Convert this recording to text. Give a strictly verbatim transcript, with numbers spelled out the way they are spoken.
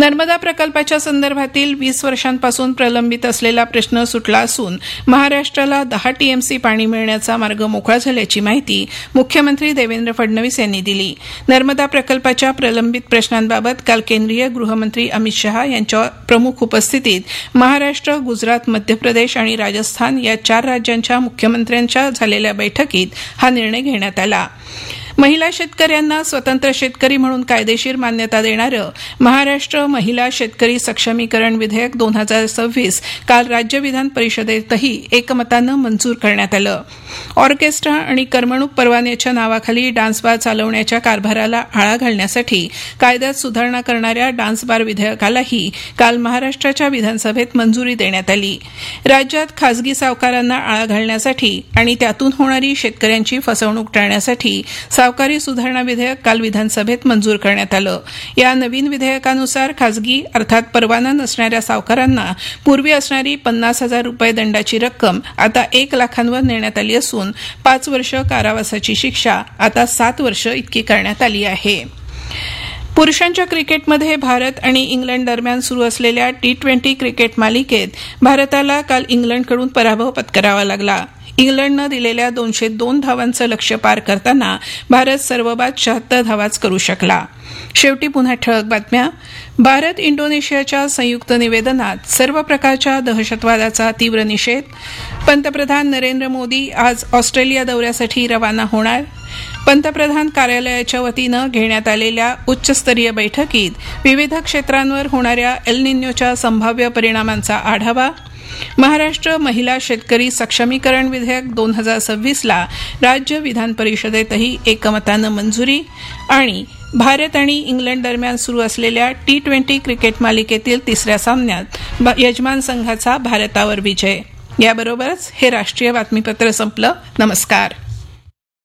नर्मदा प्रकल्पाच्या संदर्भातील वीस वर्षांपासून प्रलंबित असलेला प्रश्न सुटला असून महाराष्ट्राला दहा टीएमसी पाणी मिळण्याचा मार्ग मोकळा झाल्याची माहिती मुख्यमंत्री देवेंद्र फडणवीस यांनी दिली. नर्मदा प्रकल्पाच्या प्रलंबित प्रश्नांबाबत काल केंद्रीय गृहमंत्री अमित शहा यांच्या प्रमुख उपस्थितीत महाराष्ट्र, गुजरात, मध्य प्रदेश आणि राजस्थान या चार राज्यांच्या मुख्यमंत्र्यांच्या झालेल्या बैठकीत हा निर्णय घेण्यात आला. महिला शेतकऱ्यांना स्वतंत्र शेतकरी म्हणून कायदेशीर मान्यता देणारं महाराष्ट्र महिला शेतकरी सक्षमीकरण विधेयक दोन हजार सव्वीस काल राज्य विधान परिषदेतही एकमतानं मंजूर करण्यात आलं. ऑर्केस्ट्रा आणि करमणूक परवान्याच्या नावाखाली डान्स बार चालवण्याच्या कारभाराला आळा घालण्यासाठी कायद्यात सुधारणा करणाऱ्या डान्स बार विधेयकालाही काल महाराष्ट्राच्या विधानसभेत मंजुरी देण्यात आली. राज्यात खासगी सावकारांना आळा घालण्यासाठी आणि त्यातून होणारी शेतकऱ्यांची फसवणूक टाळण्यासाठी सावकारी सुधारणा विधेयक काल विधानसभेत मंजूर करण्यात आलं. या नवीन विधेयकानुसार खासगी अर्थात परवाना नसणाऱ्या सावकारांना पूर्वी असणारी पन्नास हजार रुपये दंडाची रक्कम आता एक लाखांवर नेण्यात आली असून पाच वर्ष कारावासाची शिक्षा आता सात वर्ष इतकी करण्यात आली आहे. पुरुषांच्या क्रिकेटमध्ये भारत आणि इंग्लंड दरम्यान सुरू असलेल्या टी ट्वेंटी क्रिकेट मालिकेत भारताला काल इंग्लंडकडून पराभव पत्करावा लागला. इंग्लंडनं दिलेल्या दोनशे दोन धावांचं लक्ष्य पार करताना भारत सर्वबाद शहात्तर धावाच करू शकला. शेवटी पुन्हा ठळक बातम्या. भारत इंडोनेशियाच्या संयुक्त निवेदनात सर्व प्रकारच्या दहशतवादाचा तीव्र निषेध. पंतप्रधान नरेंद्र मोदी आज ऑस्ट्रेलिया दौऱ्यासाठी रवाना होणार. पंतप्रधान कार्यालयाच्या वतीनं घेण्यात आलेल्या उच्चस्तरीय बैठकीत विविध क्षेत्रांवर होणाऱ्या एल निन्योच्या संभाव्य परिणामांचा आढावा. महाराष्ट्र महिला शेतकरी सक्षमीकरण विधेयक दोन हजार सव्वीसला राज्य विधान परिषदेतही एकमतानं मंजुरी. आणि भारत आणि इंग्लंड दरम्यान सुरू असलेल्या टी ट्वेंटी क्रिकेट मालिकेतील तिसऱ्या सामन्यात यजमान संघाचा भारतावर विजय. याबरोबरच हे राष्ट्रीय बातमीपत्र संपलं. नमस्कार.